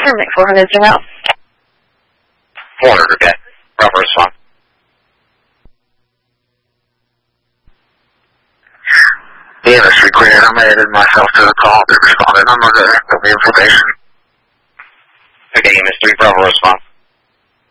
Make 400 zoom out. 400, okay. Bravo respond. The industry clear. I made myself to the call. They responded. I'm going to give me information. Okay, MS3, Bravo response.